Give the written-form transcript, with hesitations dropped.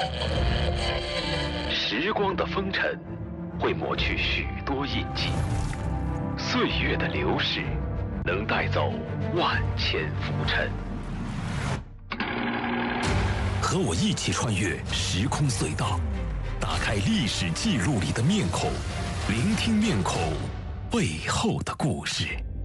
时光的风尘会抹去许多印记，岁月的流逝能带走万千浮尘。和我一起穿越时空隧道，打开历史记录里的面孔，聆听面孔背后的故事。